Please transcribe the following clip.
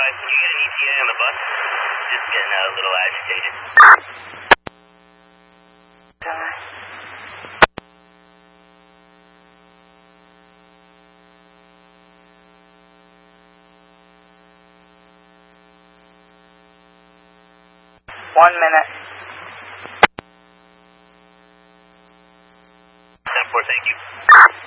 can you get an ETA on the bus? Just getting a little agitated. One minute.